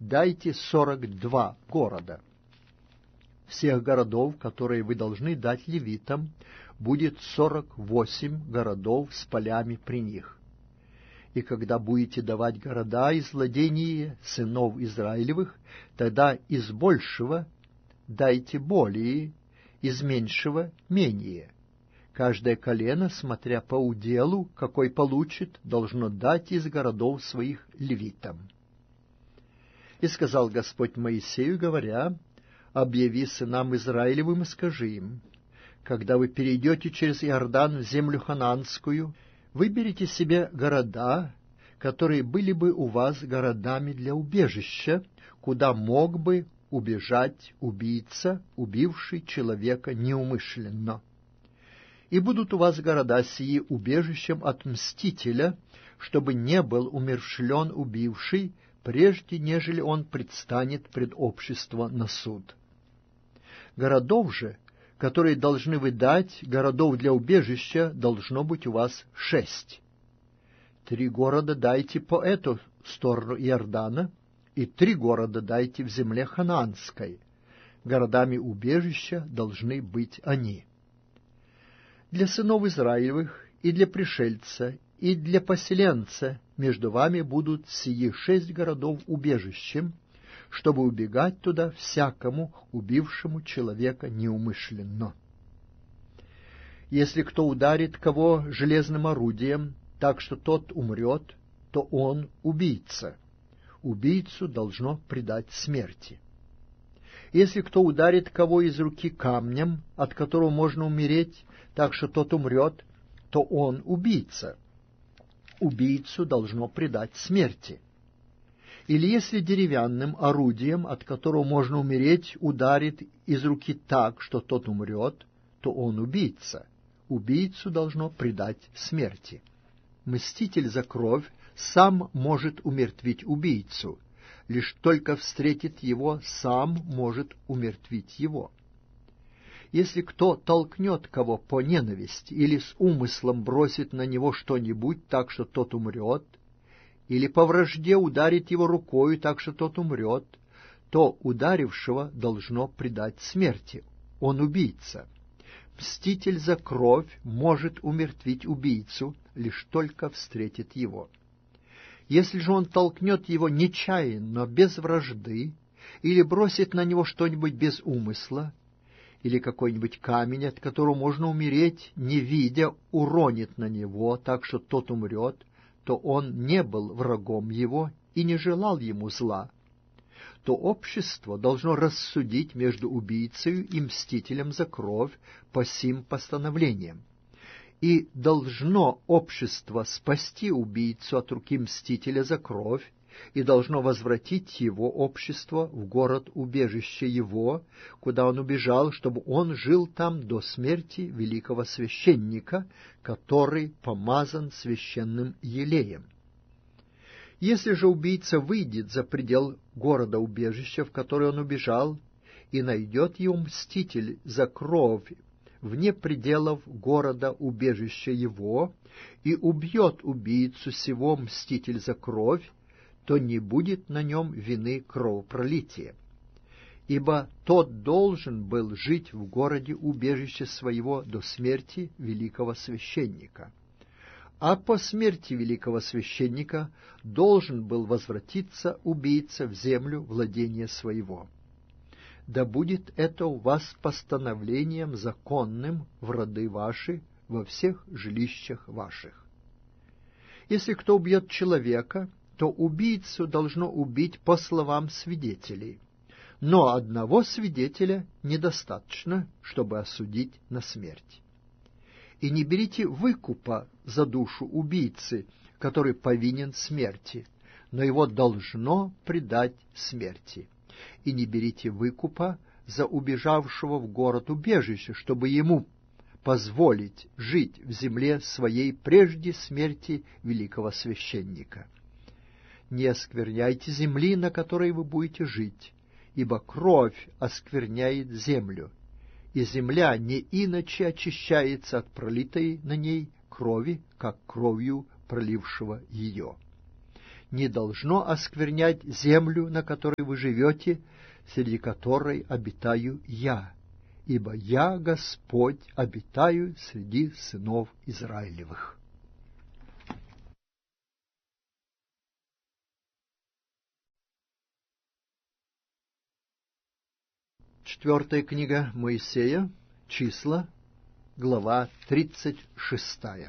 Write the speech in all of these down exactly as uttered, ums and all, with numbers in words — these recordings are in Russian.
дайте сорок два города. Всех городов, которые вы должны дать левитам, будет сорок восемь городов с полями при них. И когда будете давать города из владения сынов Израилевых, тогда из большего дайте более, из меньшего менее. Каждое колено, смотря по уделу, какой получит, должно дать из городов своих левитам. И сказал Господь Моисею, говоря: объяви сынам Израилевым и скажи им: когда вы перейдете через Иордан в землю ханаанскую, выберите себе города, которые были бы у вас городами для убежища, куда мог бы убежать убийца, убивший человека неумышленно. И будут у вас города сии убежищем от мстителя, чтобы не был умерщвлен убивший, прежде нежели он предстанет пред общество на суд. Городов же, которые должны вы дать, городов для убежища, должно быть у вас шесть. Три города дайте по эту сторону Иордана, и три города дайте в земле ханаанской. Городами убежища должны быть они. Для сынов Израилевых и для пришельца, и для поселенца между вами будут сии шесть городов убежищем, чтобы убегать туда всякому, убившему человека неумышленно. Если кто ударит кого железным орудием, так что тот умрет, то он убийца. Убийцу должно предать смерти. Если кто ударит кого из руки камнем, от которого можно умереть, так что тот умрет, то он убийца. Убийцу должно предать смерти. Или если деревянным орудием, от которого можно умереть, ударит из руки так, что тот умрет, то он убийца. Убийцу должно предать смерти. Мститель за кровь сам может умертвить убийцу, лишь только встретит его, сам может умертвить его. Если кто толкнет кого по ненависти или с умыслом бросит на него что-нибудь так, что тот умрет, или по вражде ударит его рукою так, что тот умрет, то ударившего должно предать смерти. Он убийца. Мститель за кровь может умертвить убийцу, лишь только встретит его. Если же он толкнет его нечаянно, без вражды, или бросит на него что-нибудь без умысла, или какой-нибудь камень, от которого можно умереть, не видя, уронит на него, так что тот умрет, то он не был врагом его и не желал ему зла, то общество должно рассудить между убийцей и мстителем за кровь по сим постановлениям. И должно общество спасти убийцу от руки мстителя за кровь, и должно возвратить его общество в город-убежище его, куда он убежал, чтобы он жил там до смерти великого священника, который помазан священным елеем. Если же убийца выйдет за предел города-убежища, в который он убежал, и найдет его мститель за кровь вне пределов города-убежища его, и убьет убийцу сего мститель за кровь, то не будет на нем вины кровопролития. Ибо тот должен был жить в городе-убежище своего до смерти великого священника. А по смерти великого священника должен был возвратиться убийца в землю владения своего. Да будет это у вас постановлением законным в роды ваши, во всех жилищах ваших. Если кто убьет человека, то убийцу должно убить по словам свидетелей. Но одного свидетеля недостаточно, чтобы осудить на смерть. И не берите выкупа за душу убийцы, который повинен смерти, но его должно предать смерти. И не берите выкупа за убежавшего в город убежище, чтобы ему позволить жить в земле своей прежде смерти великого священника. Не оскверняйте земли, на которой вы будете жить, ибо кровь оскверняет землю, и земля не иначе очищается от пролитой на ней крови, как кровью пролившего ее. не должно осквернять землю, на которой вы живете, среди которой обитаю я, ибо я, Господь, обитаю среди сынов Израилевых». Четвертая книга Моисея, Числа, глава тридцать шестая.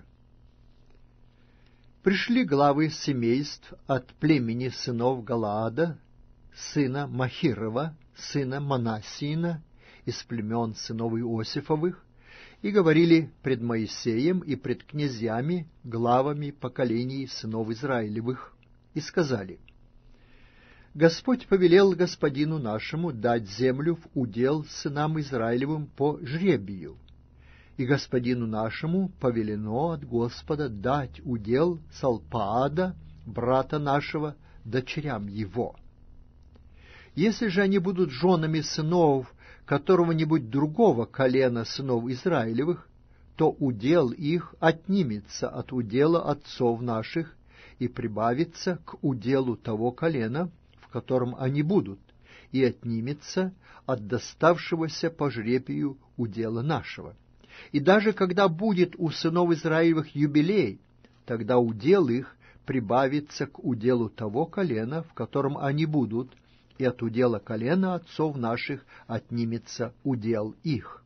Пришли главы семейств от племени сынов Галаада, сына Махирова, сына Манассиина, из племен сынов Иосифовых, и говорили пред Моисеем и пред князьями, главами поколений сынов Израилевых, и сказали: «Господь повелел господину нашему дать землю в удел сынам Израилевым по жребию, и господину нашему повелено от Господа дать удел Салпаада, брата нашего, дочерям его. Если же они будут женами сынов которого-нибудь другого колена сынов Израилевых, то удел их отнимется от удела отцов наших и прибавится к уделу того колена, в котором они будут, и отнимется от доставшегося по жребию удела нашего. И даже когда будет у сынов Израилевых юбилей, тогда удел их прибавится к уделу того колена, в котором они будут, и от удела колена отцов наших отнимется удел их».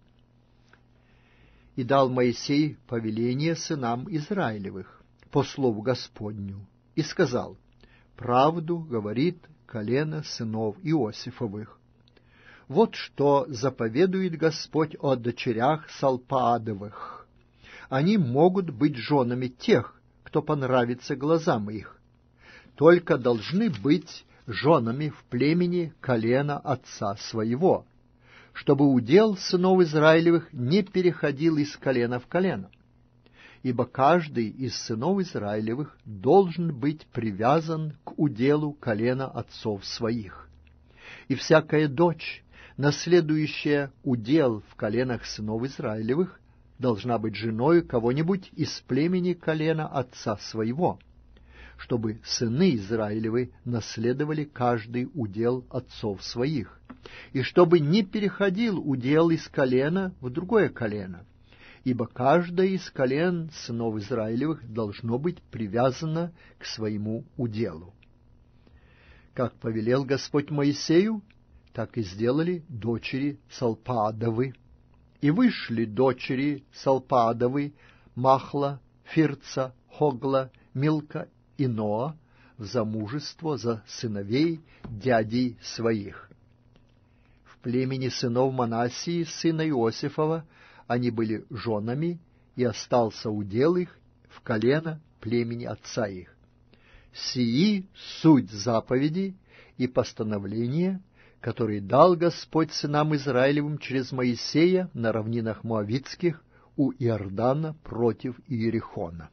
И дал Моисей повеление сынам Израилевых по слову Господню, и сказал: «Правду говорит колено сынов Иосифовых. Вот что заповедует Господь о дочерях Салпаадовых. Они могут быть женами тех, кто понравится глазам их, только должны быть женами в племени колена отца своего, чтобы удел сынов Израилевых не переходил из колена в колено. Ибо каждый из сынов Израилевых должен быть привязан к уделу колена отцов своих. И всякая дочь, наследующая удел в коленах сынов Израилевых, должна быть женой кого-нибудь из племени колена отца своего, чтобы сыны Израилевы наследовали каждый удел отцов своих, и чтобы не переходил удел из колена в другое колено, ибо каждое из колен сынов Израилевых должно быть привязано к своему уделу. Как повелел Господь Моисею, так и сделали дочери Салпаадовы. И вышли дочери Салпаадовы, Махла, Фирца, Хогла, Милка и Ноа в замужество за сыновей дядей своих. В племени сынов Манассии, сына Иосифова, они были женами, и остался удел их в колено племени отца их. Сии суть заповеди и постановления, которые дал Господь сынам Израилевым через Моисея на равнинах Моавитских у Иордана против Иерихона.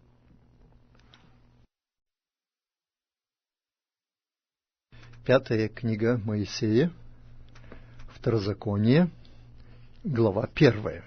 Пятая книга Моисея, Второзаконие, глава первая.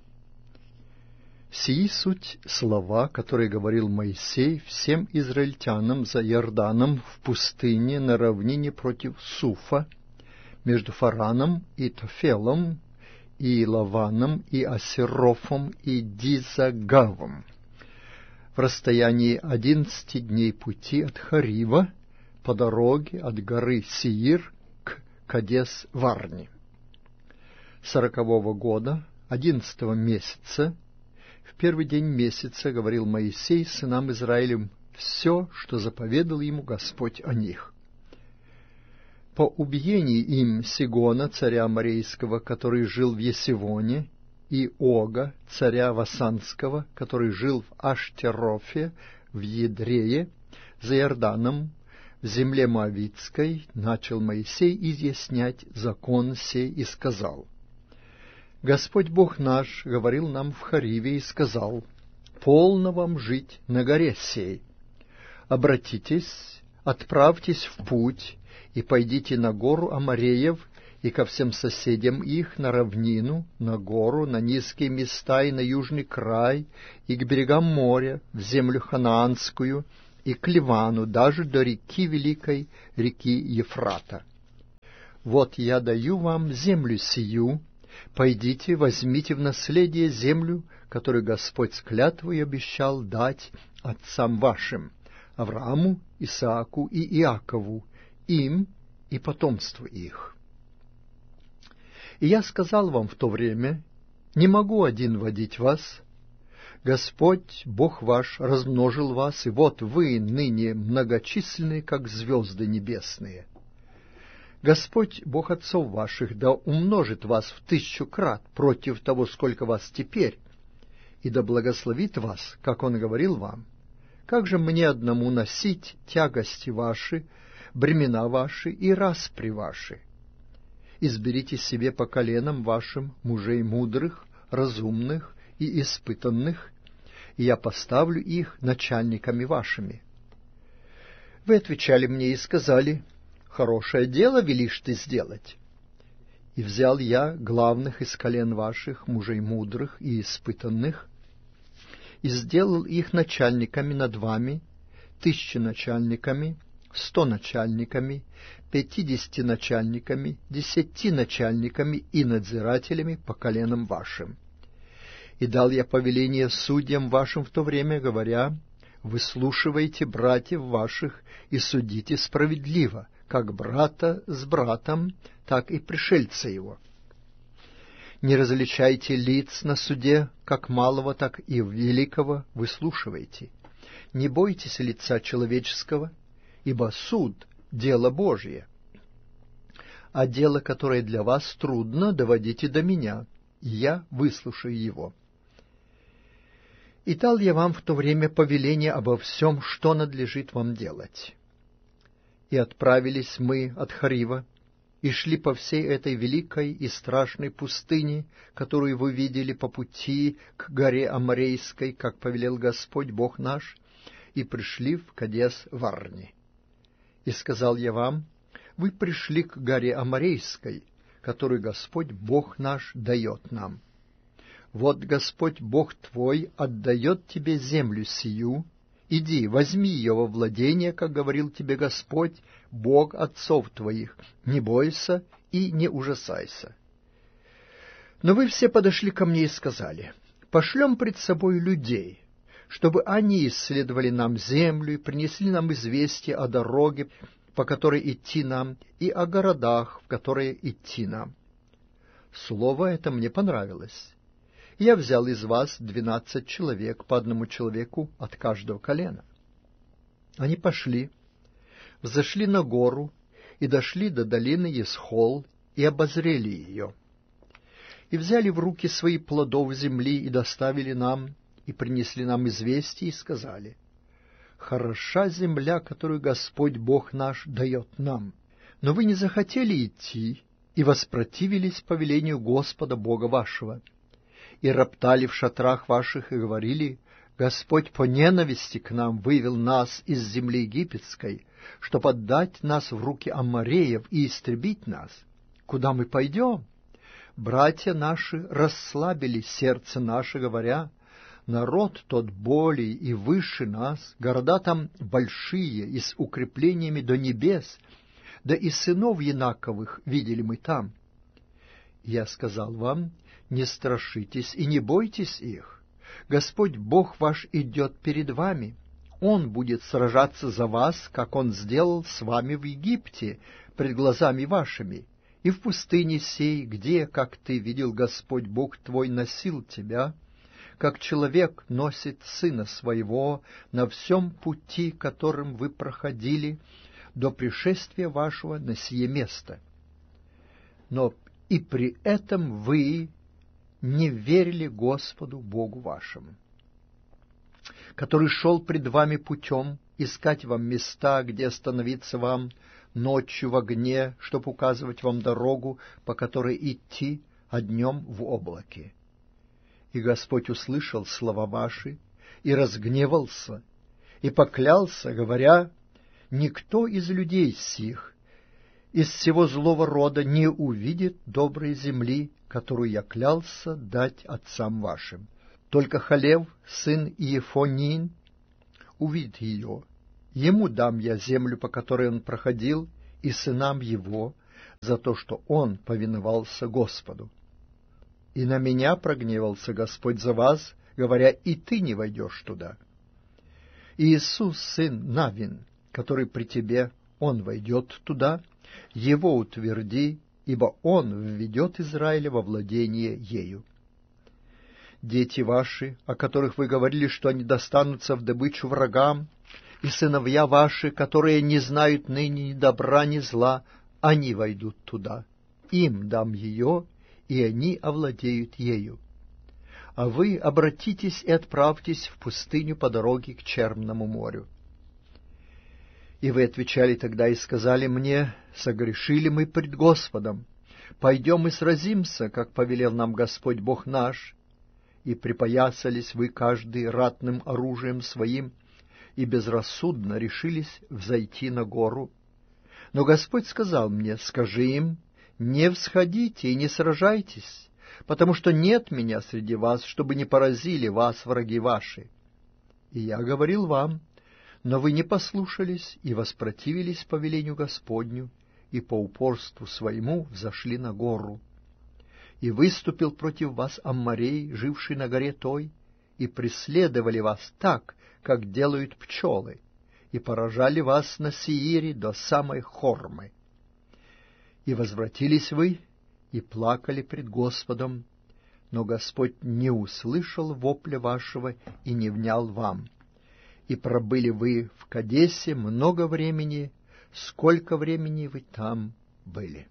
Сии суть слова, которые говорил Моисей всем израильтянам за Иорданом в пустыне на равнине против Суфа, между Фараном и Тофелом, и Лаваном, и Асерофом, и Дизагавом, в расстоянии одиннадцати дней пути от Харива, по дороге от горы Сеир к Кадес-Варне. Сорокового года, одиннадцатого месяца, в первый день месяца говорил Моисей сынам Израилем все, что заповедал ему Господь о них. По убиении им Сигона, царя Аморейского, который жил в Есивоне, и Ога, царя Васанского, который жил в Аштерофе, в Едрее, за Иорданом, в земле Моавитской, начал Моисей изъяснять закон сей и сказал: Господь Бог наш говорил нам в Хариве и сказал: полно вам жить на горе сей. Обратитесь, отправьтесь в путь и пойдите на гору Амореев и ко всем соседям их, на равнину, на гору, на низкие места и на южный край, и к берегам моря, в землю ханаанскую, и к Ливану, даже до реки великой, реки Ефрата. Вот я даю вам землю сию, пойдите, возьмите в наследие землю, которую Господь с клятвой обещал дать отцам вашим, Аврааму, Исааку и Иакову, им и потомству их. И я сказал вам в то время: не могу один водить вас. Господь, Бог ваш, размножил вас, и вот вы ныне многочисленны, как звезды небесные. Господь, Бог отцов ваших, да умножит вас в тысячу крат против того, сколько вас теперь, и да благословит вас, как Он говорил вам. Как же мне одному носить тягости ваши, бремена ваши и распри ваши? Изберите себе по коленам вашим мужей мудрых, разумных и испытанных, и я поставлю их начальниками вашими. Вы отвечали мне и сказали: хорошее дело велишь ты сделать. И взял я главных из колен ваших, мужей мудрых и испытанных, и сделал их начальниками над вами, тысячи начальниками, сто начальниками, пятидесяти начальниками, десяти начальниками и надзирателями по коленам вашим. И дал я повеление судьям вашим в то время, говоря: выслушивайте братьев ваших и судите справедливо, как брата с братом, так и пришельца его. Не различайте лиц на суде, как малого, так и великого выслушивайте. Не бойтесь лица человеческого, ибо суд — дело Божие. А дело, которое для вас трудно, доводите до меня, и я выслушаю его. И дал я вам в то время повеление обо всем, что надлежит вам делать. И отправились мы от Харива, и шли по всей этой великой и страшной пустыне, которую вы видели по пути к горе Аморейской, как повелел Господь Бог наш, и пришли в Кадес-Варне. И сказал я вам: вы пришли к горе Аморейской, которую Господь Бог наш дает нам. Вот Господь Бог твой отдает тебе землю сию. Иди, возьми ее во владение, как говорил тебе Господь, Бог отцов твоих. Не бойся и не ужасайся. Но вы все подошли ко мне и сказали: пошлем пред собой людей, чтобы они исследовали нам землю и принесли нам известие о дороге, по которой идти нам, и о городах, в которые идти нам. Слово это мне понравилось. Я взял из вас двенадцать человек, по одному человеку от каждого колена. Они пошли, взошли на гору и дошли до долины Есхол и обозрели ее. И взяли в руки свои плодов земли и доставили нам, и принесли нам известие, и сказали: хороша земля, которую Господь Бог наш дает нам. Но вы не захотели идти и воспротивились повелению Господа Бога вашего, и роптали в шатрах ваших, и говорили: Господь по ненависти к нам вывел нас из земли египетской, чтоб отдать нас в руки аммореев и истребить нас. Куда мы пойдем? Братья наши расслабили сердце наше, говоря: народ тот более и выше нас, города там большие и с укреплениями до небес, да и сынов Янаковых видели мы там. Я сказал вам: не страшитесь и не бойтесь их. Господь Бог ваш идет перед вами. Он будет сражаться за вас, как Он сделал с вами в Египте, пред глазами вашими, и в пустыне сей, где, как ты видел, Господь Бог твой носил тебя, как человек носит сына своего на всем пути, которым вы проходили, до пришествия вашего на сие место. Но и при этом вы не верили Господу Богу вашему, который шел пред вами путем искать вам места, где остановиться вам ночью в огне, чтоб указывать вам дорогу, по которой идти, а днем в облаке. И Господь услышал слова ваши и разгневался, и поклялся, говоря: никто из людей сих из всего злого рода не увидит доброй земли, которую я клялся дать отцам вашим. Только Халев, сын Иефонин, увидит ее, ему дам я землю, по которой он проходил, и сынам его, за то, что он повиновался Господу. И на меня прогневался Господь за вас, говоря, и ты не войдешь туда. И Иисус, сын Навин, который при тебе, он войдет туда, его утверди, ибо он введет Израиля во владение ею. Дети ваши, о которых вы говорили, что они достанутся в добычу врагам, и сыновья ваши, которые не знают ныне ни добра, ни зла, они войдут туда. Им дам ее, и они овладеют ею. А вы обратитесь и отправьтесь в пустыню по дороге к Черному морю. И вы отвечали тогда и сказали мне, согрешили мы пред Господом, пойдем и сразимся, как повелел нам Господь Бог наш. И припоясались вы каждый ратным оружием своим, и безрассудно решились взойти на гору. Но Господь сказал мне, скажи им, не всходите и не сражайтесь, потому что нет меня среди вас, чтобы не поразили вас враги ваши. И я говорил вам, но вы не послушались и воспротивились повелению Господню, и по упорству своему взошли на гору. И выступил против вас Амморей, живший на горе той, и преследовали вас так, как делают пчелы, и поражали вас на Сеире до самой Хормы. И возвратились вы, и плакали пред Господом, но Господь не услышал вопля вашего и не внял вам. И пробыли вы в Кадесе много времени, сколько времени вы там были.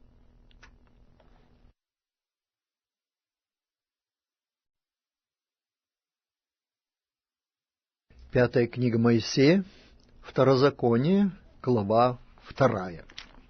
Пятая книга Моисея, Второзаконие, глава вторая.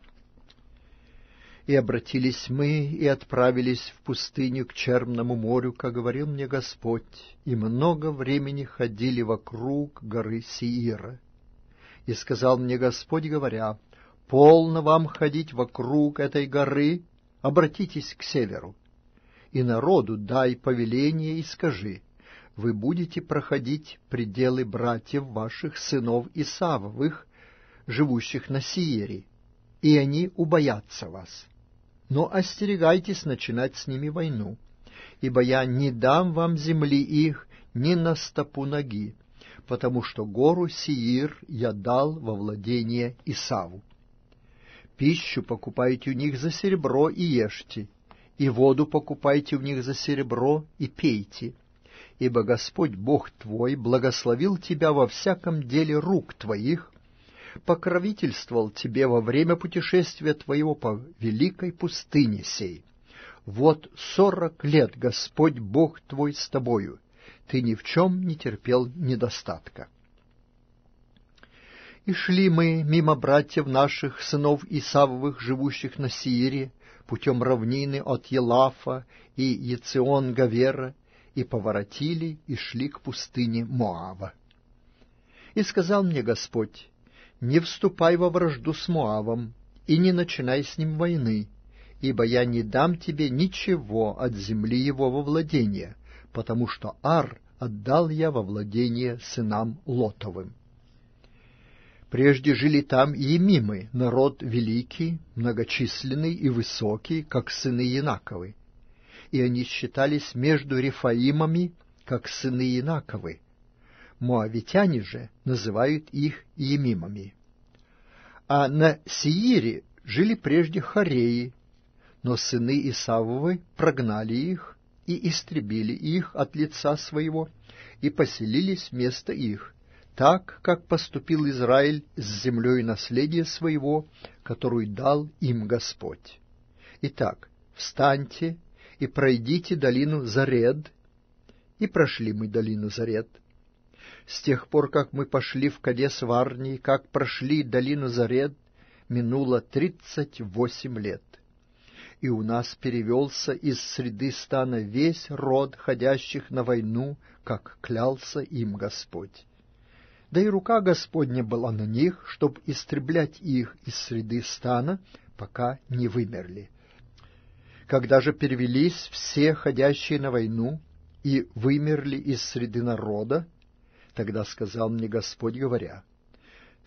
И обратились мы, и отправились в пустыню к Черному морю, как говорил мне Господь, и много времени ходили вокруг горы Сеира. И сказал мне Господь, говоря, полно вам ходить вокруг этой горы, обратитесь к северу. И народу дай повеление и скажи, вы будете проходить пределы братьев ваших, сынов Исавовых, живущих на Сеире, и они убоятся вас. Но остерегайтесь начинать с ними войну, ибо я не дам вам земли их ни на стопу ноги, потому что гору Сеир я дал во владение Исаву. Пищу покупайте у них за серебро и ешьте, и воду покупайте у них за серебро и пейте, ибо Господь Бог твой благословил тебя во всяком деле рук твоих, покровительствовал тебе во время путешествия твоего по великой пустыне сей. Вот сорок лет Господь Бог твой с тобою, ты ни в чем не терпел недостатка. И шли мы мимо братьев наших, сынов Исавовых, живущих на Сеире, путем равнины от Елафа и Ецион-Гавера, и поворотили, и шли к пустыне Моава. И сказал мне Господь, не вступай во вражду с Моавом, и не начинай с ним войны, ибо я не дам тебе ничего от земли его во владение, потому что Ар отдал я во владение сынам Лотовым. Прежде жили там и Емимы, народ великий, многочисленный и высокий, как сыны Янаковы. И они считались между Рефаимами, как сыны Янаковы. Моавитяне же называют их Емимами. А на Сеире жили прежде Хореи, но сыны Исавовы прогнали их и истребили их от лица своего, и поселились вместо их, так, как поступил Израиль с землей наследия своего, которую дал им Господь. Итак, встаньте и пройдите долину Заред. И прошли мы долину Заред. С тех пор, как мы пошли в Кадес Варнии, как прошли долину Заред, минуло тридцать восемь лет. И у нас перевелся из среды стана весь род ходящих на войну, как клялся им Господь. Да и рука Господня была на них, чтоб истреблять их из среды стана, пока не вымерли. Когда же перевелись все ходящие на войну и вымерли из среды народа, тогда сказал мне Господь, говоря,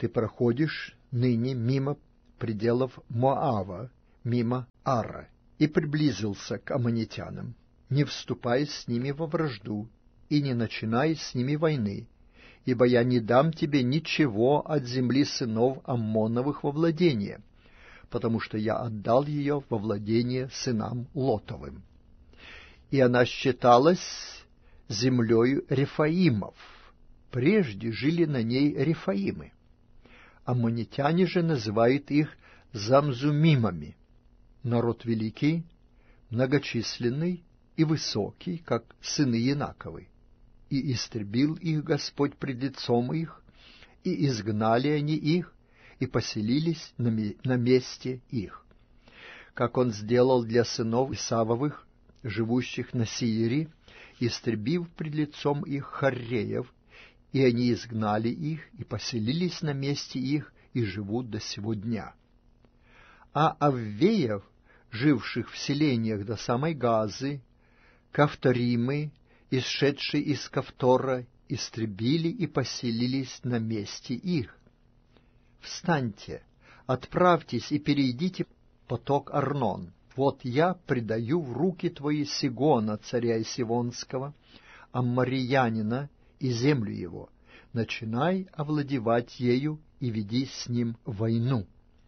Ты проходишь ныне мимо пределов Моава, мимо Ара, и приблизился к аммонитянам. Не вступай с ними во вражду, и не начинай с ними войны, ибо я не дам тебе ничего от земли сынов Аммоновых во владение, потому что я отдал ее во владение сынам Лотовым. И она считалась землею Рефаимов. Прежде жили на ней Рефаимы. Аммонитяне же называют их Замзумимами. Народ великий, многочисленный и высокий, как сыны Янаковы. И истребил их Господь пред лицом их, и изгнали они их, и поселились на, на месте их. Как он сделал для сынов Исавовых, живущих на Сиире, истребив пред лицом их хорреев, и они изгнали их, и поселились на месте их, и живут до сего дня. А Аввеев, живших в селениях до самой Газы, Кавторимы, исшедшие из Кавтора, истребили и поселились на месте их. Встаньте, отправьтесь и перейдите поток Арнон. Вот я предаю в руки твои Сигона, царя Сивонского, аммориянина, и землю его. Начинай овладевать ею и веди с ним войну.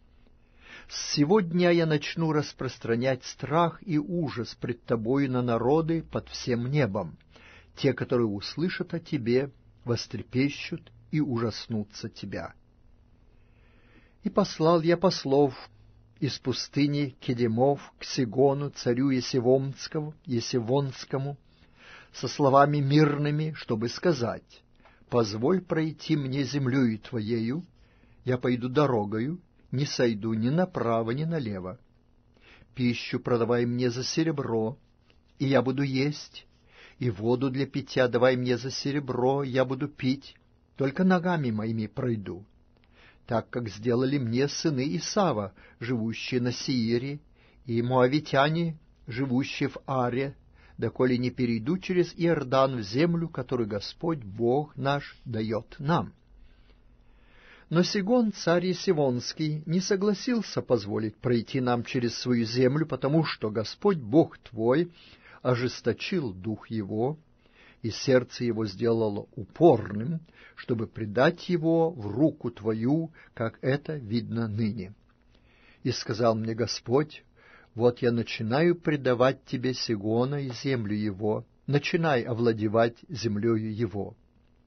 С сего дня я начну распространять страх и ужас пред тобою на народы под всем небом. Те, которые услышат о тебе, вострепещут и ужаснутся тебя. И послал я послов из пустыни Кедемов к Сигону, царю Есивонскому, Есивонскому, со словами мирными, чтобы сказать: «Позволь пройти мне землею твоею, я пойду дорогою, не сойду ни направо, ни налево. Пищу продавай мне за серебро, и я буду есть, и воду для питья давай мне за серебро, я буду пить, только ногами моими пройду, так как сделали мне сыны Исава, живущие на Сиире, и моавитяне, живущие в Аре, доколе не перейду через Иордан в землю, которую Господь Бог наш дает нам». Но Сигон, царь Есивонский, не согласился позволить пройти нам через свою землю, потому что Господь Бог твой ожесточил дух его, и сердце его сделало упорным, чтобы предать его в руку твою, как это видно ныне. И сказал мне Господь: «Вот я начинаю предавать тебе Сигона и землю его, начинай овладевать землею его».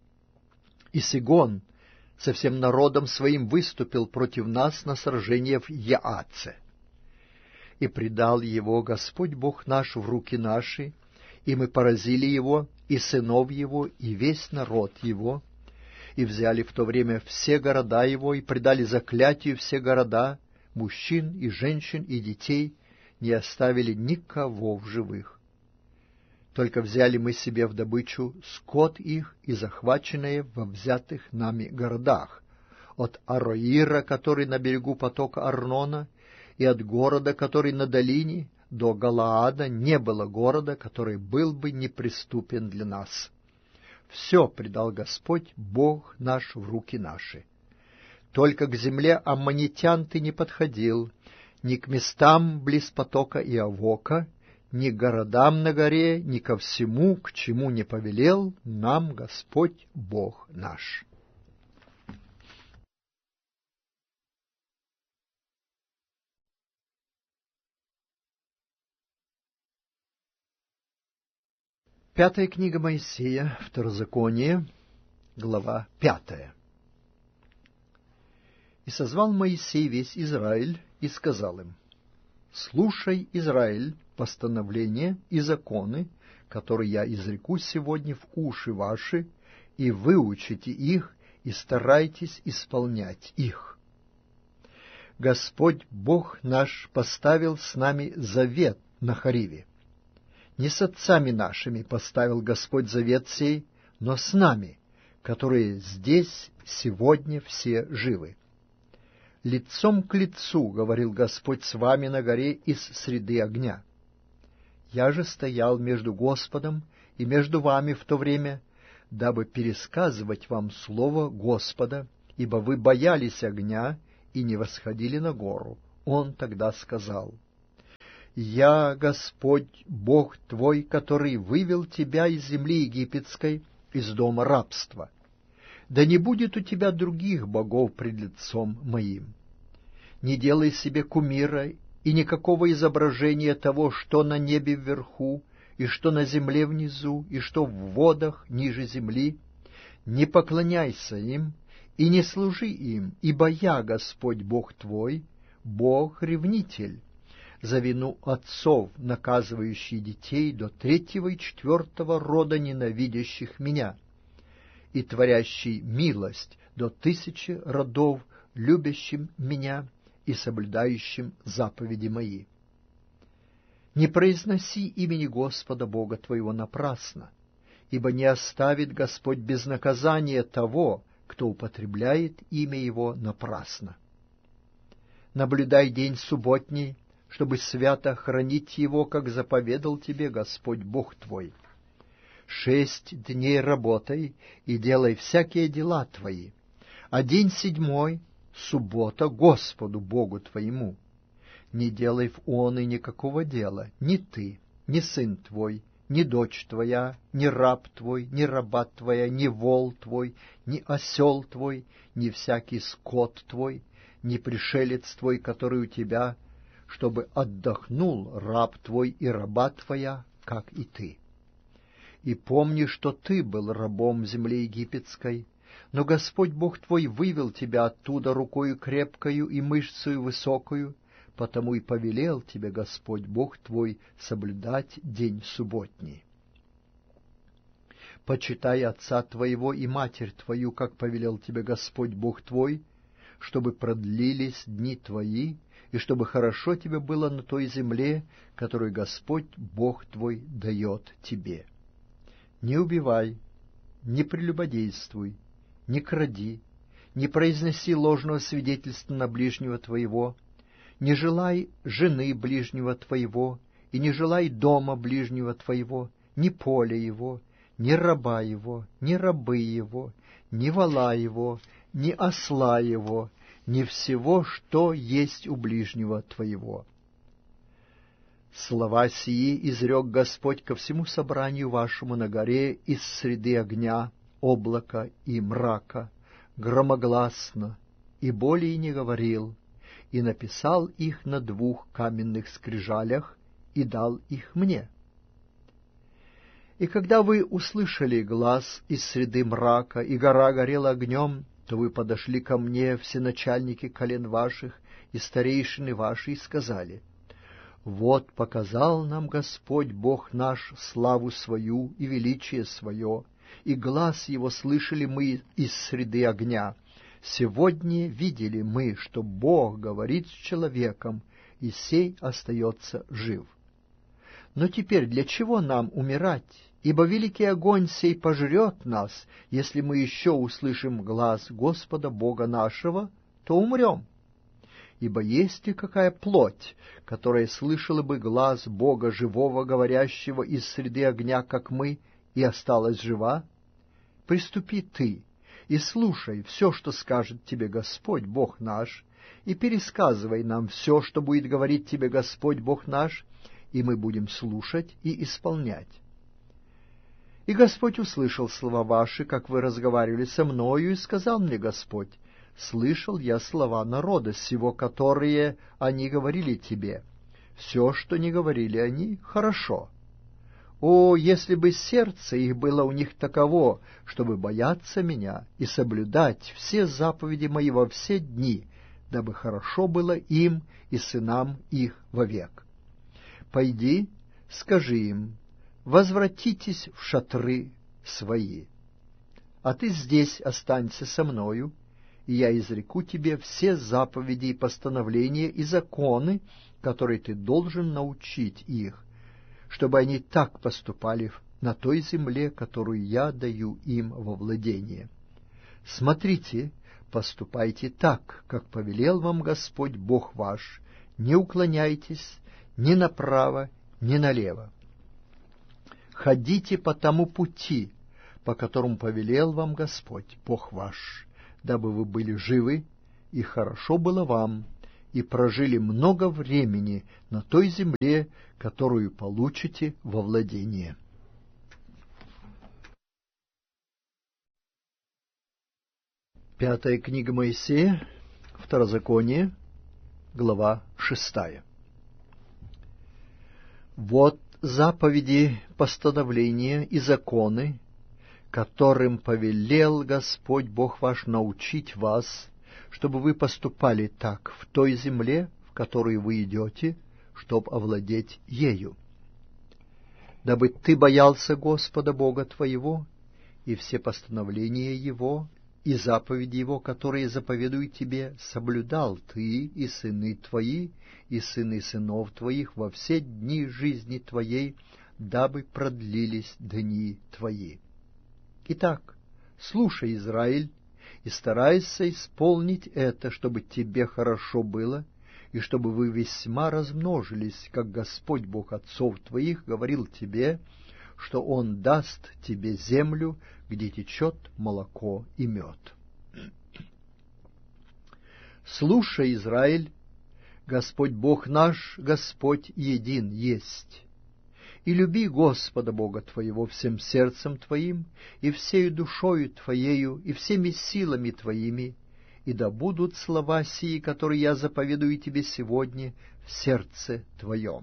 И Сигон со всем народом своим выступил против нас на сражение в Яаце. И предал его Господь Бог наш в руки наши, и мы поразили его, и сынов его, и весь народ его, и взяли в то время все города его, и предали заклятию все города, мужчин и женщин и детей, не оставили никого в живых. Только взяли мы себе в добычу скот их и захваченные во взятых нами городах, от Ароира, который на берегу потока Арнона, и от города, который на долине, до Галаада не было города, который был бы неприступен для нас. Все предал Господь Бог наш в руки наши. Только к земле аммонитян ты не подходил, ни к местам близ потока Иавока, ни к городам на горе, ни ко всему, к чему не повелел нам Господь Бог наш. Пятая книга Моисея, Второзаконие, глава пятая. «И созвал Моисей весь Израиль, и сказал им: слушай, Израиль, постановления и законы, которые я изреку сегодня в уши ваши, и выучите их, и старайтесь исполнять их. Господь Бог наш поставил с нами завет на Хориве. Не с отцами нашими поставил Господь завет сей, но с нами, которые здесь сегодня все живы. Лицом к лицу говорил Господь с вами на горе из среды огня. Я же стоял между Господом и между вами в то время, дабы пересказывать вам слово Господа ибо вы боялись огня и не восходили на гору. Он тогда сказал: «Я Господь, Бог твой, который вывел тебя из земли египетской, из дома рабства. Да не будет у тебя других богов пред лицом моим. Не делай себе кумира и никакого изображения того, что на небе вверху, и что на земле внизу, и что в водах ниже земли. Не поклоняйся им и не служи им, ибо я, Господь Бог твой, Бог-ревнитель, за вину отцов, наказывающий детей до третьего и четвертого рода ненавидящих меня, и творящий милость до тысячи родов, любящим меня и соблюдающим заповеди мои. Не произноси имени Господа Бога твоего напрасно, ибо не оставит Господь без наказания того, кто употребляет имя Его напрасно. Наблюдай день субботний, чтобы свято хранить его, как заповедал тебе Господь Бог твой. Шесть дней работай и делай всякие дела твои, а день седьмой — суббота Господу Богу твоему. Не делай в он и никакого дела, ни ты, ни сын твой, ни дочь твоя, ни раб твой, ни раба твоя, ни вол твой, ни осел твой, ни всякий скот твой, ни пришелец твой, который у тебя, чтобы отдохнул раб твой и раба твоя, как и ты. И помни, что ты был рабом в земле египетской, но Господь Бог твой вывел тебя оттуда рукою крепкою и мышцею высокою, потому и повелел тебе Господь Бог твой соблюдать день субботний. Почитай отца твоего и матерь твою, как повелел тебе Господь Бог твой, чтобы продлились дни твои, и чтобы хорошо тебе было на той земле, которую Господь Бог твой дает тебе. Не убивай, не прелюбодействуй, не кради, не произноси ложного свидетельства на ближнего твоего, не желай жены ближнего твоего, и не желай дома ближнего твоего, ни поля его, ни раба его, ни рабы его, ни вола его, ни осла его, ни всего, что есть у ближнего твоего. Слова сии изрек Господь ко всему собранию вашему на горе из среды огня, облака и мрака, громогласно, и более не говорил, и написал их на двух каменных скрижалях, и дал их мне. И когда вы услышали глас из среды мрака, и гора горела огнем, то вы подошли ко мне, все начальники колен ваших и старейшины ваши, и сказали: «Вот показал нам Господь Бог наш славу свою и величие свое, и глас его слышали мы из среды огня. Сегодня видели мы, что Бог говорит с человеком, и сей остается жив. Но теперь для чего нам умирать? Ибо великий огонь сей пожрет нас, если мы еще услышим глас Господа Бога нашего, то умрем. Ибо есть ли какая плоть, которая слышала бы глас Бога живого, говорящего из среды огня, как мы, и осталась жива? Приступи ты и слушай все, что скажет тебе Господь Бог наш, и пересказывай нам все, что будет говорить тебе Господь Бог наш, и мы будем слушать и исполнять». И Господь услышал слова ваши, как вы разговаривали со мною, и сказал мне Господь: «Слышал я слова народа сего, которые они говорили тебе. Все, что не говорили они, хорошо. О, если бы сердце их было у них таково, чтобы бояться меня и соблюдать все заповеди мои во все дни, дабы хорошо было им и сынам их вовек. Пойди, скажи им: возвратитесь в шатры свои, а ты здесь останься со мною, и я изреку тебе все заповеди и постановления и законы, которые ты должен научить их, чтобы они так поступали на той земле, которую я даю им во владение. Смотрите, поступайте так, как повелел вам Господь Бог ваш, не уклоняйтесь ни направо, ни налево. Ходите по тому пути, по которому повелел вам Господь Бог ваш, дабы вы были живы, и хорошо было вам, и прожили много времени на той земле, которую получите во владение. Пятая книга Моисея, Второзаконие, глава шестая. Вот заповеди, постановления и законы, которым повелел Господь Бог ваш научить вас, чтобы вы поступали так в той земле, в которую вы идете, чтоб овладеть ею. Дабы ты боялся Господа Бога твоего, и все постановления Его, и заповеди Его, которые заповедуют тебе, соблюдал ты и сыны твои, и сыны сынов твоих во все дни жизни твоей, дабы продлились дни твои. Итак, слушай, Израиль, и старайся исполнить это, чтобы тебе хорошо было, и чтобы вы весьма размножились, как Господь Бог отцов твоих говорил тебе, что Он даст тебе землю, где течет молоко и мед. Слушай, Израиль, Господь Бог наш, Господь един есть. И люби Господа Бога твоего всем сердцем твоим, и всею душою твоею, и всеми силами твоими, и да будут слова сии, которые я заповедую тебе сегодня, в сердце твоем.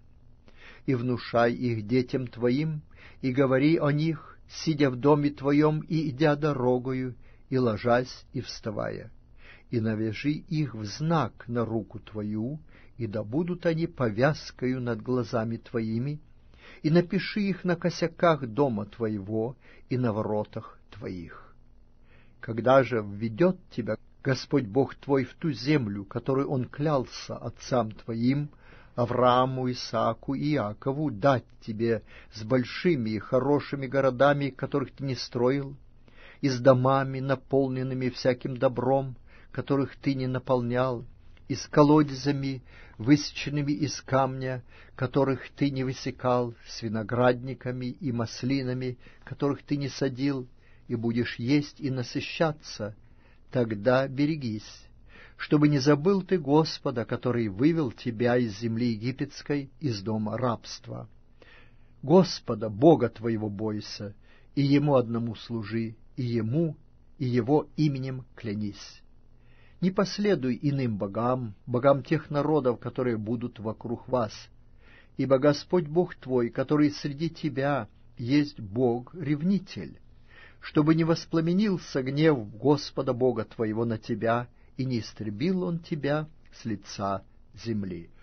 И внушай их детям твоим, и говори о них, сидя в доме твоем и идя дорогою, и ложась и вставая. И навяжи их в знак на руку твою, и да будут они повязкою над глазами твоими, и напиши их на косяках дома твоего и на воротах твоих. Когда же введет тебя Господь Бог твой в ту землю, которую Он клялся отцам твоим, Аврааму, Исааку и Иакову, дать тебе с большими и хорошими городами, которых ты не строил, и с домами, наполненными всяким добром, которых ты не наполнял, и с колодезями, высеченными из камня, которых ты не высекал, с виноградниками и маслинами, которых ты не садил, и будешь есть и насыщаться, тогда берегись, чтобы не забыл ты Господа, который вывел тебя из земли египетской, из дома рабства. Господа, Бога твоего бойся, и Ему одному служи, и Ему, и Его именем клянись. Не последуй иным богам, богам тех народов, которые будут вокруг вас, ибо Господь Бог твой, который среди тебя, есть Бог-ревнитель, чтобы не воспламенился гнев Господа Бога твоего на тебя, и не истребил Он тебя с лица земли.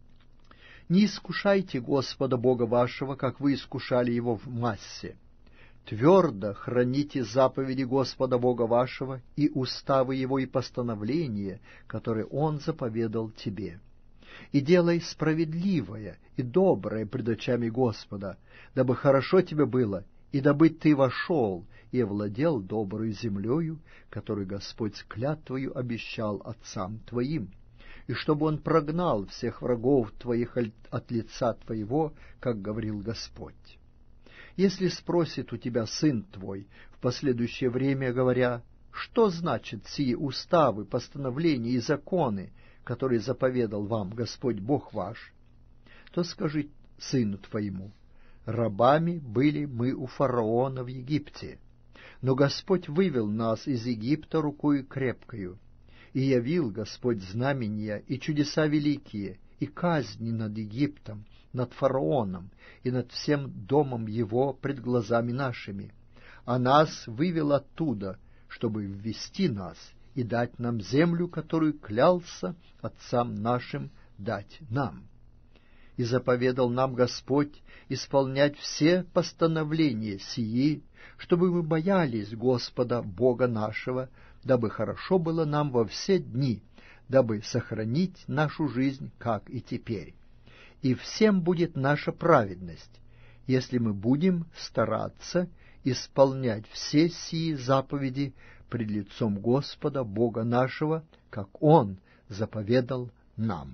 Не искушайте Господа Бога вашего, как вы искушали Его в Массе. Твердо храните заповеди Господа Бога вашего и уставы Его и постановления, которые Он заповедал тебе. И делай справедливое и доброе пред очами Господа, дабы хорошо тебе было, и дабы ты вошел и овладел доброю землею, которую Господь с клятвою обещал отцам твоим, и чтобы Он прогнал всех врагов твоих от лица твоего, как говорил Господь. Если спросит у тебя сын твой в последующее время, говоря, что значит сии уставы, постановления и законы, которые заповедал вам Господь Бог ваш, то скажи сыну твоему, рабами были мы у фараона в Египте, но Господь вывел нас из Египта рукою крепкою, и явил Господь знамения и чудеса великие, и казни над Египтом, над фараоном и над всем домом его пред глазами нашими, а нас вывел оттуда, чтобы ввести нас и дать нам землю, которую клялся отцам нашим дать нам. И заповедал нам Господь исполнять все постановления сии, чтобы мы боялись Господа Бога нашего, дабы хорошо было нам во все дни, дабы сохранить нашу жизнь, как и теперь. И всем будет наша праведность, если мы будем стараться исполнять все сии заповеди пред лицом Господа Бога нашего, как Он заповедал нам.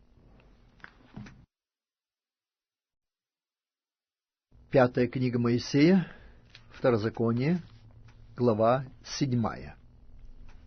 Пятая книга Моисея, Второзаконие, глава седьмая.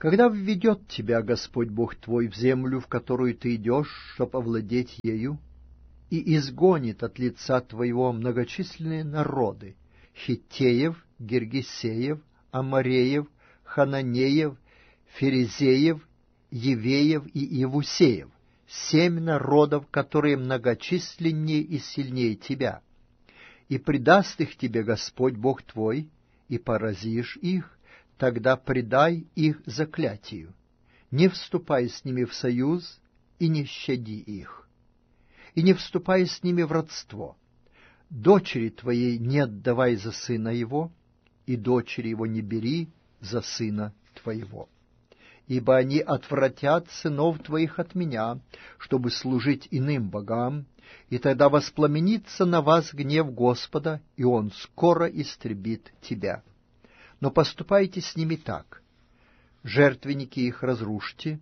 Когда введет тебя Господь Бог твой в землю, в которую ты идешь, чтоб овладеть ею, и изгонит от лица твоего многочисленные народы — Хиттеев, Гиргесеев, Амореев, Хананеев, Ферезеев, Евеев и Иевусеев, семь народов, которые многочисленнее и сильнее тебя, и предаст их тебе Господь Бог твой, и поразишь их, тогда предай их заклятию, не вступай с ними в союз и не щади их, и не вступай с ними в родство. Дочери твоей не отдавай за сына его, и дочери его не бери за сына твоего. Ибо они отвратят сынов твоих от меня, чтобы служить иным богам, и тогда воспламенится на вас гнев Господа, и он скоро истребит тебя. Но поступайте с ними так: жертвенники их разрушьте,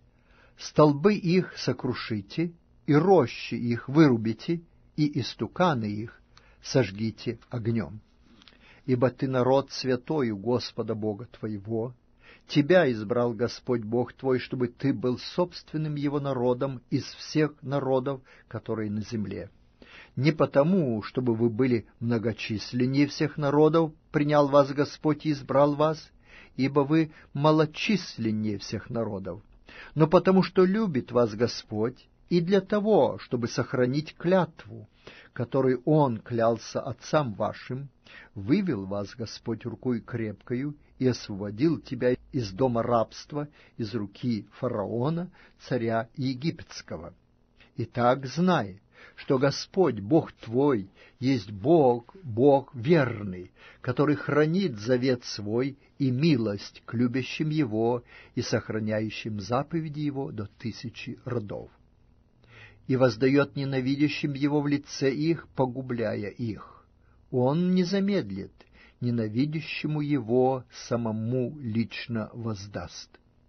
столбы их сокрушите, и рощи их вырубите, и истуканы их сожгите огнем. Ибо ты народ святой у Господа Бога твоего, тебя избрал Господь Бог твой, чтобы ты был собственным его народом из всех народов, которые на земле. Не потому, чтобы вы были многочисленнее всех народов, принял вас Господь и избрал вас, ибо вы малочисленнее всех народов, но потому, что любит вас Господь, и для того, чтобы сохранить клятву, которой Он клялся отцам вашим, вывел вас Господь рукой крепкою и освободил тебя из дома рабства, из руки фараона, царя египетского. Итак, знай, что Господь, Бог твой, есть Бог, Бог верный, который хранит завет свой и милость к любящим Его и сохраняющим заповеди Его до тысячи родов, и воздает ненавидящим Его в лице их, погубляя их. Он не замедлит, ненавидящему Его самому лично воздаст.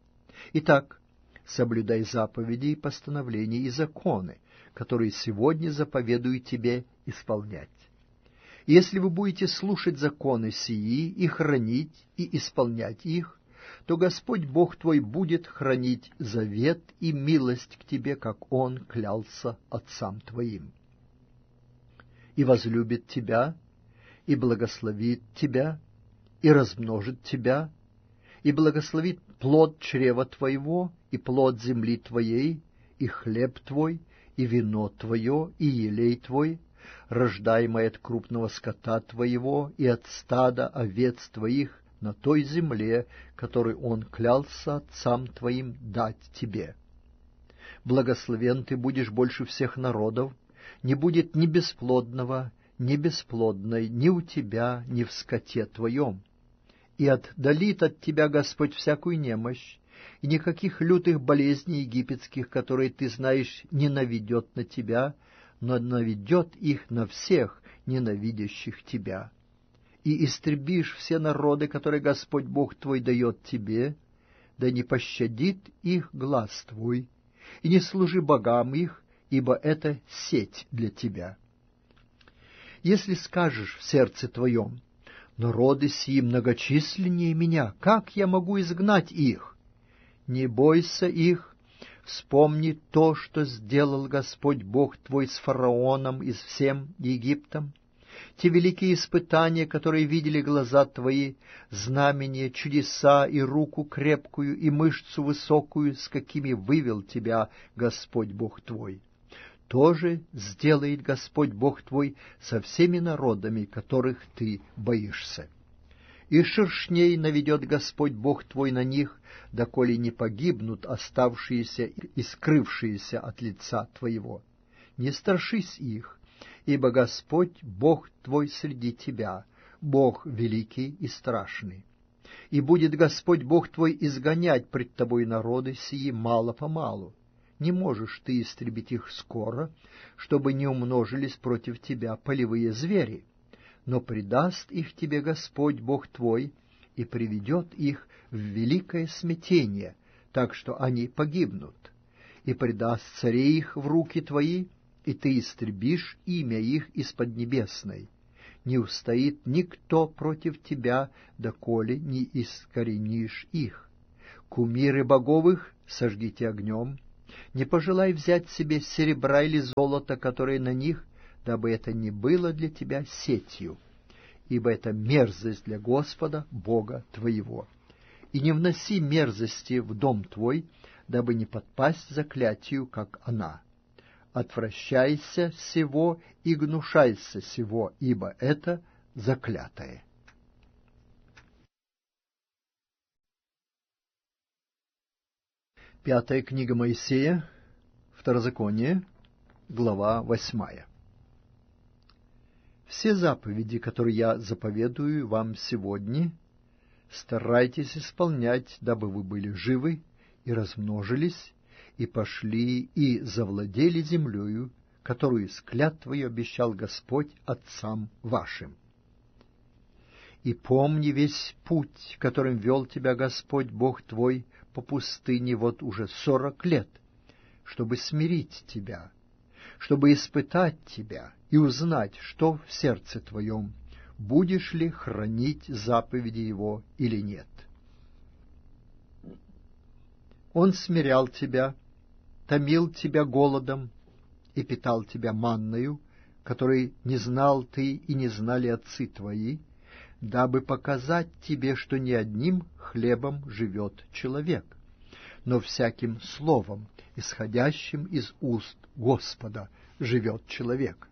Итак, соблюдай заповеди и постановления и законы, которые сегодня заповедую тебе исполнять. И если вы будете слушать законы сии и хранить, и исполнять их, то Господь Бог твой будет хранить завет и милость к тебе, как Он клялся отцам твоим. И возлюбит тебя, и благословит тебя, и размножит тебя, и благословит плод чрева твоего, и плод земли твоей, и хлеб твой, и вино твое, и елей твой, рождаемое от крупного скота твоего, и от стада овец твоих на той земле, которой Он клялся отцам твоим дать тебе. Благословен ты будешь больше всех народов, не будет ни бесплодного, ни бесплодной ни у тебя, ни в скоте твоем. И отдалит от тебя Господь всякую немощь, и никаких лютых болезней египетских, которые, ты знаешь, не наведет на тебя, но наведет их на всех, ненавидящих тебя. И истребишь все народы, которые Господь Бог твой дает тебе, да не пощадит их глаз твой, и не служи богам их, ибо это сеть для тебя. Если скажешь в сердце твоем: народы сии многочисленнее меня, как я могу изгнать их? Не бойся их, вспомни то, что сделал Господь Бог твой с фараоном и с всем Египтом, те великие испытания, которые видели глаза твои, знамения, чудеса и руку крепкую, и мышцу высокую, с какими вывел тебя Господь Бог твой. Тоже сделает Господь Бог твой со всеми народами, которых ты боишься. И шершней наведет Господь Бог твой на них, доколе не погибнут оставшиеся и скрывшиеся от лица твоего. Не страшись их, ибо Господь Бог твой среди тебя, Бог великий и страшный. И будет Господь Бог твой изгонять пред тобой народы сии мало-помалу. Не можешь ты истребить их скоро, чтобы не умножились против тебя полевые звери, но предаст их тебе Господь Бог твой и приведет их в великое смятение, так что они погибнут, и предаст царей их в руки твои, и ты истребишь имя их из поднебесной. Не устоит никто против тебя, доколе не искоренишь их. Кумиры боговых сожгите огнем. Не пожелай взять себе серебра или золота, которые на них, дабы это не было для тебя сетью, ибо это мерзость для Господа, Бога твоего. И не вноси мерзости в дом твой, дабы не подпасть заклятию, как она. Отвращайся сего и гнушайся сего, ибо это заклятое. Пятая книга Моисея, Второзаконие, глава восьмая. Все заповеди, которые я заповедую вам сегодня, старайтесь исполнять, дабы вы были живы и размножились, и пошли и завладели землею, которую с клятвою обещал Господь отцам вашим. И помни весь путь, которым вел тебя Господь Бог твой по пустыне вот уже сорок лет, чтобы смирить тебя, чтобы испытать тебя и узнать, что в сердце твоем, будешь ли хранить заповеди Его или нет. Он смирял тебя, томил тебя голодом и питал тебя манною, которой не знал ты и не знали отцы твои, дабы показать тебе, что не одним хлебом живет человек, но всяким словом, исходящим из уст Господа, живет человек.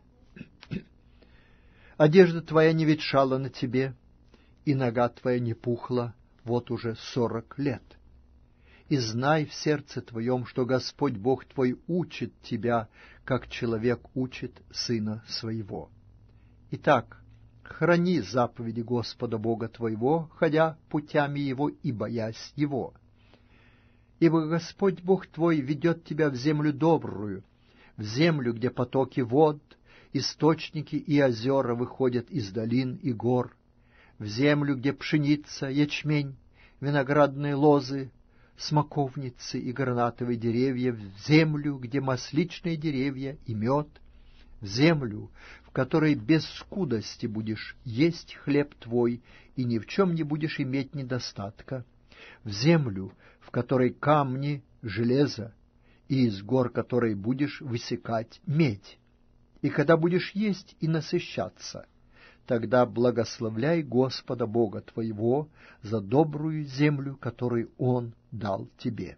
Одежда твоя не ветшала на тебе, и нога твоя не пухла вот уже сорок лет. И знай в сердце твоем, что Господь Бог твой учит тебя, как человек учит сына своего. Итак, храни заповеди Господа Бога твоего, ходя путями Его и боясь Его. Ибо Господь Бог твой ведет тебя в землю добрую, в землю, где потоки вод, источники и озера выходят из долин и гор, в землю, где пшеница, ячмень, виноградные лозы, смоковницы и гранатовые деревья, в землю, где масличные деревья и мед, в землю, в которой без скудости будешь есть хлеб твой и ни в чем не будешь иметь недостатка, в землю, в которой камни, железо, и из гор которой будешь высекать медь. И когда будешь есть и насыщаться, тогда благословляй Господа Бога твоего за добрую землю, которую Он дал тебе.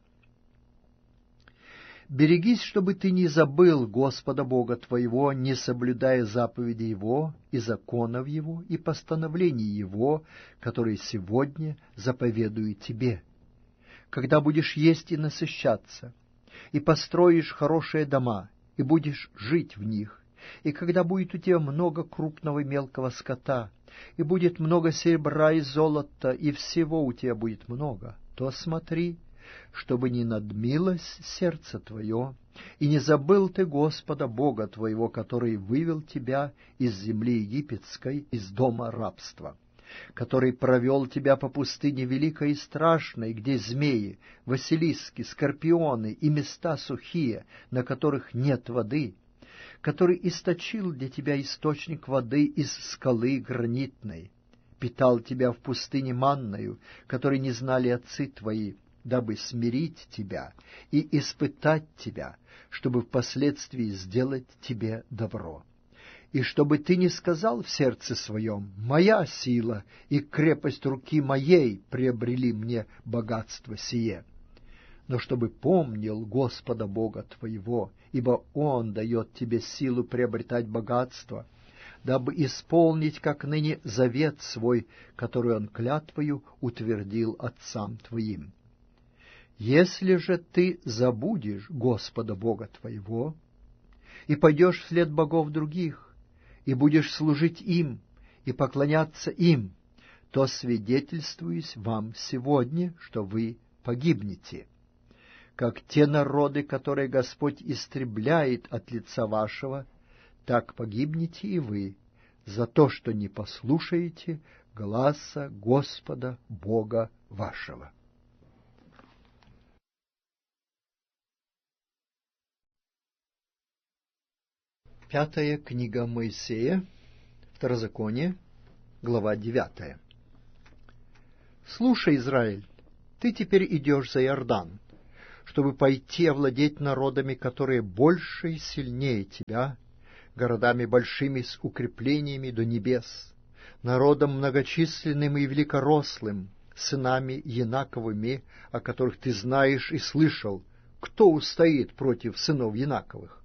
Берегись, чтобы ты не забыл Господа Бога твоего, не соблюдая заповеди Его и законов Его и постановлений Его, которые сегодня заповедую тебе. Когда будешь есть и насыщаться, и построишь хорошие дома, и будешь жить в них, и когда будет у тебя много крупного и мелкого скота, и будет много серебра и золота, и всего у тебя будет много, то смотри, чтобы не надмилось сердце твое, и не забыл ты Господа Бога твоего, который вывел тебя из земли египетской, из дома рабства, который провел тебя по пустыне великой и страшной, где змеи, василиски, скорпионы и места сухие, на которых нет воды, который источил для тебя источник воды из скалы гранитной, питал тебя в пустыне манною, которой не знали отцы твои, дабы смирить тебя и испытать тебя, чтобы впоследствии сделать тебе добро. И чтобы ты не сказал в сердце своем: «Моя сила и крепость руки моей приобрели мне богатство сие», но чтобы помнил Господа Бога твоего, ибо Он дает тебе силу приобретать богатство, дабы исполнить, как ныне, завет свой, который Он клятвою утвердил отцам твоим. Если же ты забудешь Господа Бога твоего и пойдешь вслед богов других, и будешь служить им и поклоняться им, то свидетельствуюсь вам сегодня, что вы погибнете, как те народы, которые Господь истребляет от лица вашего, так погибнете и вы за то, что не послушаете гласа Господа Бога вашего. Пятая книга Моисея, Второзаконие, глава девятая. «Слушай, Израиль, Ты теперь идешь за Иордан, чтобы пойти овладеть народами, которые больше и сильнее тебя, городами большими с укреплениями до небес, народом многочисленным и великорослым, сынами Янаковыми, о которых ты знаешь и слышал, кто устоит против сынов Янаковых.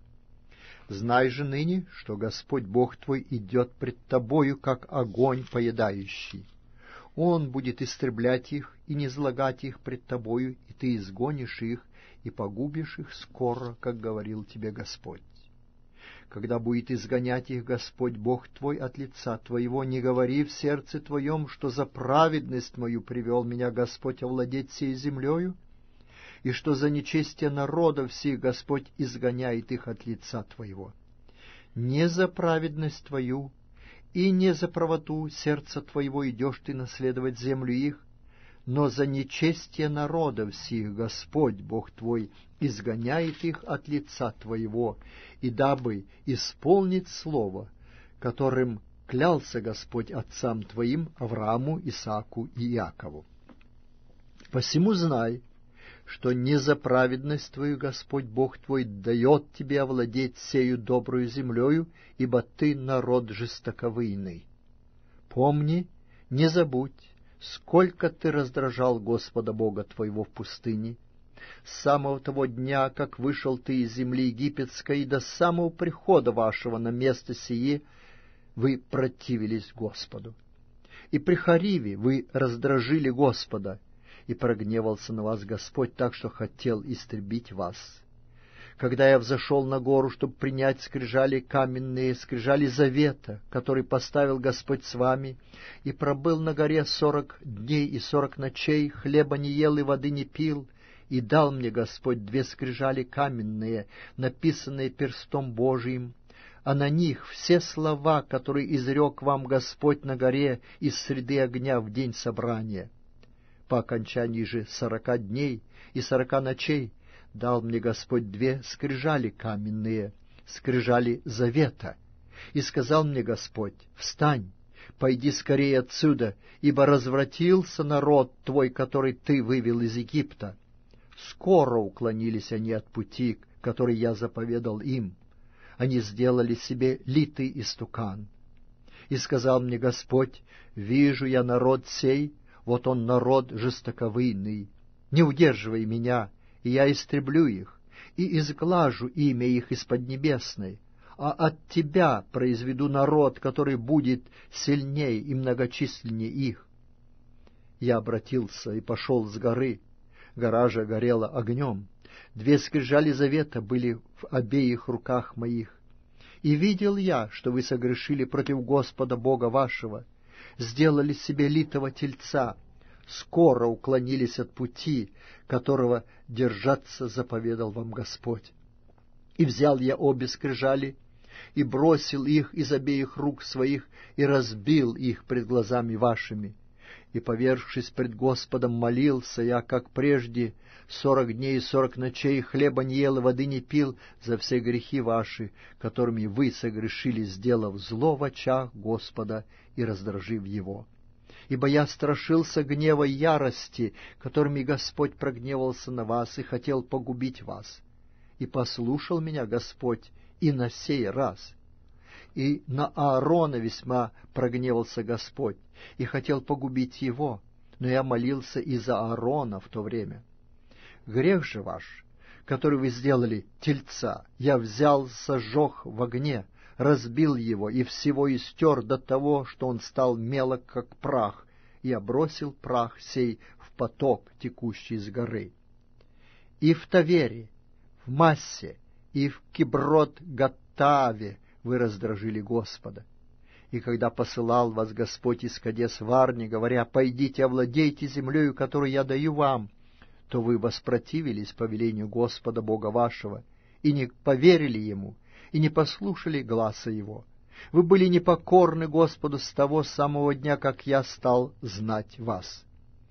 Знай же ныне, что Господь Бог твой идет пред тобою, как огонь поедающий. Он будет истреблять их и низлагать их пред тобою, и ты изгонишь их и погубишь их скоро, как говорил тебе Господь. Когда будет изгонять их Господь Бог твой от лица твоего, не говори в сердце твоем, что за праведность мою привел меня Господь овладеть сей землею, и что за нечестие народов всех Господь изгоняет их от лица твоего. Не за праведность твою и не за правоту сердца твоего идешь ты наследовать землю их, но за нечестие народов сих Господь Бог твой изгоняет их от лица твоего, и дабы исполнить слово, которым клялся Господь отцам твоим Аврааму, Исааку и Иакову. Посему знай, что не за праведность твою Господь Бог твой дает тебе овладеть сею добрую землею, ибо ты народ жестоковыйный. Помни, не забудь, сколько ты раздражал Господа Бога твоего в пустыне, с самого того дня, как вышел ты из земли египетской, и до самого прихода вашего на место сие, вы противились Господу. И при Хариве вы раздражили Господа, и прогневался на вас Господь так, что хотел истребить вас. Когда я взошел на гору, чтобы принять скрижали каменные, скрижали завета, который поставил Господь с вами, и пробыл на горе сорок дней и сорок ночей, хлеба не ел и воды не пил, и дал мне Господь две скрижали каменные, написанные перстом Божиим, а на них все слова, которые изрек вам Господь на горе из среды огня в день собрания. По окончании же сорока дней и сорока ночей дал мне Господь две скрижали каменные, скрижали завета, и сказал мне Господь: «Встань, пойди скорее отсюда, ибо развратился народ твой, который ты вывел из Египта». Скоро уклонились они от пути, который я заповедал им. Они сделали себе литый истукан. И сказал мне Господь: «Вижу я народ сей, вот он народ жестоковыйный. Не удерживай меня, и я истреблю их, и изглажу имя их из поднебесной, а от тебя произведу народ, который будет сильней и многочисленнее их». Я обратился и пошел с горы. Гора же горела огнем. Две скрижали завета были в обеих руках моих. И видел я, что вы согрешили против Господа Бога вашего, сделали себе литого тельца, скоро уклонились от пути, которого держаться заповедал вам Господь. И взял я обе скрижали, и бросил их из обеих рук своих, и разбил их пред глазами вашими. И, повергшись пред Господом, молился я, как прежде, сорок дней и сорок ночей, хлеба не ел и воды не пил за все грехи ваши, которыми вы согрешили, сделав зло в очах Господа и раздражив его. Ибо я страшился гнева и ярости, которыми Господь прогневался на вас и хотел погубить вас. И послушал меня Господь и на сей раз. И на Аарона весьма прогневался Господь и хотел погубить его, но я молился и за Аарона в то время. Грех же ваш, который вы сделали, тельца, я взял, сожег в огне, разбил его и всего истер до того, что он стал мелок, как прах, и бросил прах сей в поток, текущий из горы. И в Тавере, в Массе, и в Киброт-Гаттаве вы раздражили Господа. И когда посылал вас Господь из Кадес Варни, говоря: «Пойдите, овладейте землею, которую я даю вам», то вы воспротивились повелению Господа Бога вашего, и не поверили Ему, и не послушали гласа Его. Вы были непокорны Господу с того самого дня, как я стал знать вас.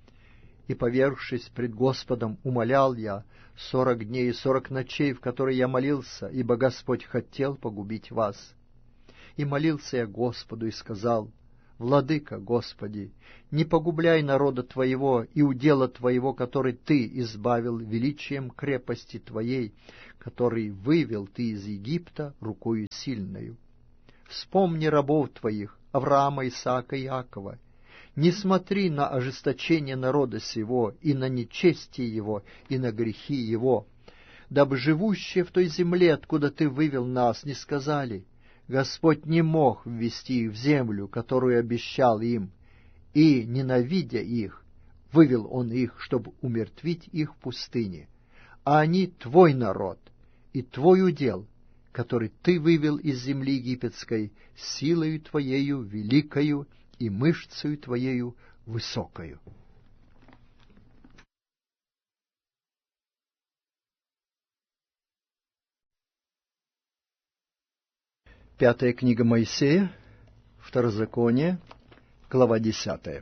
И, повергшись пред Господом, умолял я сорок дней и сорок ночей, в которые я молился, ибо Господь хотел погубить вас. И молился я Господу и сказал: Владыка, Господи, не погубляй народа Твоего и удела Твоего, который Ты избавил величием крепости Твоей, который вывел Ты из Египта рукою сильною. Вспомни рабов Твоих, Авраама, Исаака и Иакова. Не смотри на ожесточение народа сего, и на нечестие его, и на грехи его, дабы живущие в той земле, откуда Ты вывел нас, не сказали: Господь не мог ввести их в землю, которую обещал им, и, ненавидя их, вывел Он их, чтобы умертвить их в пустыне. А они Твой народ и Твой удел, который Ты вывел из земли египетской силою Твоею великою и мышцею Твоею высокою. Пятая книга Моисея, Второзаконие, глава десятая.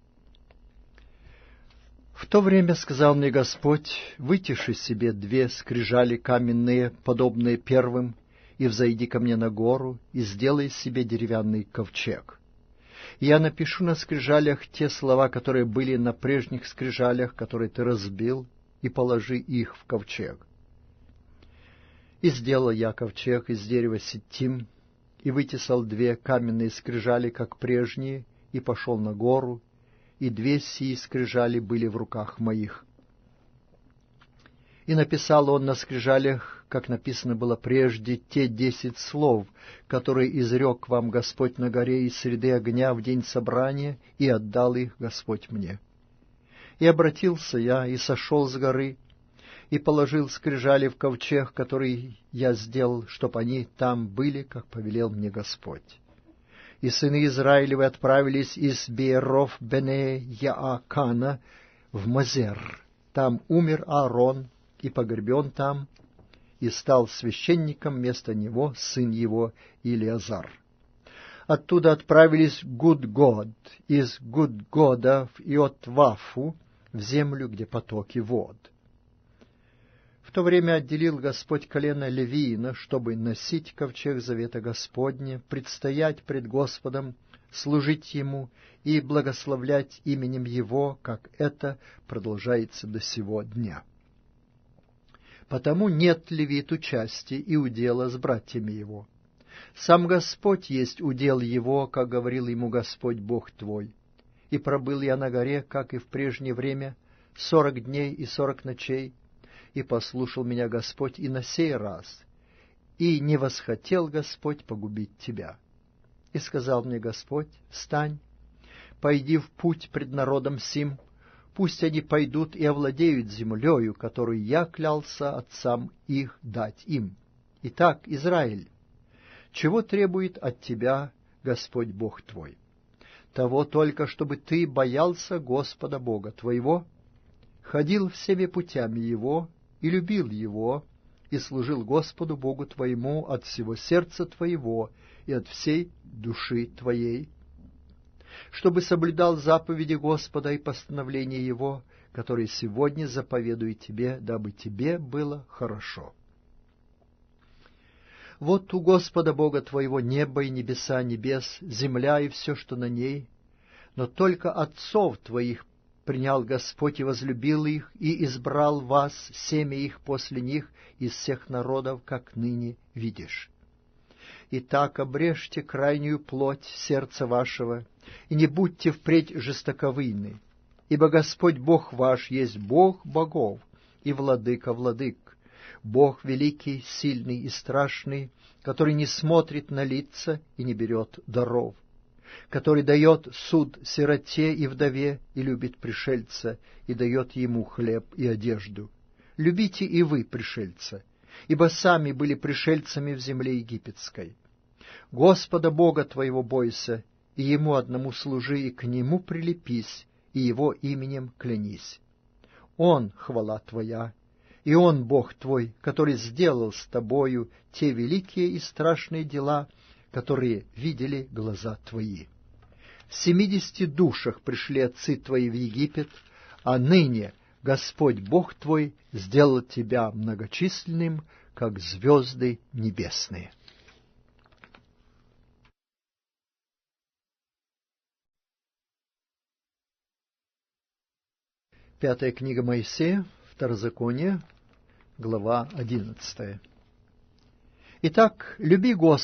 В то время сказал мне Господь: вытиши себе две скрижали каменные, подобные первым, и взойди ко мне на гору, и сделай себе деревянный ковчег. И я напишу на скрижалях те слова, которые были на прежних скрижалях, которые ты разбил, и положи их в ковчег. И сделал я ковчег из дерева ситим, и вытесал две каменные скрижали, как прежние, и пошел на гору, и две сии скрижали были в руках моих. И написал он на скрижалях, как написано было прежде, те десять слов, которые изрек вам Господь на горе из среды огня в день собрания, и отдал их Господь мне. И обратился я, и сошел с горы, и положил скрижали в ковчег, который я сделал, чтоб они там были, как повелел мне Господь. И сыны Израилевы отправились из Бееров бене Яакана в Мозер. Там умер Аарон, и погребен там, и стал священником вместо него сын его Илиазар. Оттуда отправились Гудгод, из Гудгода в Иотвафу, в землю, где потоки вод. В то время отделил Господь колено Левиина, чтобы носить ковчег завета Господня, предстоять пред Господом, служить Ему и благословлять именем Его, как это продолжается до сего дня. Потому нет левиту части и удела с братьями его. Сам Господь есть удел его, как говорил ему Господь Бог твой. И пробыл я на горе, как и в прежнее время, сорок дней и сорок ночей, и послушал меня Господь и на сей раз, и не восхотел Господь погубить тебя. И сказал мне Господь: встань, пойди в путь пред народом сим, пусть они пойдут и овладеют землею, которую я клялся отцам их дать им. Итак, Израиль, чего требует от тебя Господь Бог твой? Того только, чтобы ты боялся Господа Бога твоего, ходил всеми путями Его и любил Его, и служил Господу Богу твоему от всего сердца твоего и от всей души твоей, чтобы соблюдал заповеди Господа и постановления Его, которые сегодня заповедует тебе, дабы тебе было хорошо. Вот у Господа Бога твоего небо и небеса небес, земля и все, что на ней, но только отцов твоих принял Господь и возлюбил их, и избрал вас, семя их после них, из всех народов, как ныне видишь. Итак, обрежьте крайнюю плоть сердца вашего, и не будьте впредь жестоковыйны, ибо Господь Бог ваш есть Бог богов и владыка владык, Бог великий, сильный и страшный, который не смотрит на лица и не берет даров, который дает суд сироте и вдове и любит пришельца, и дает ему хлеб и одежду. Любите и вы пришельца, ибо сами были пришельцами в земле египетской. Господа Бога твоего бойся, и Ему одному служи, и к Нему прилепись, и Его именем клянись. Он — хвала твоя, и Он — Бог твой, который сделал с тобою те великие и страшные дела, которые видели глаза твои. В семидесяти душах пришли отцы твои в Египет, а ныне Господь Бог твой сделал тебя многочисленным, как звезды небесные. Пятая книга Моисея, Второзаконие, глава одиннадцатая. Итак, люби Господа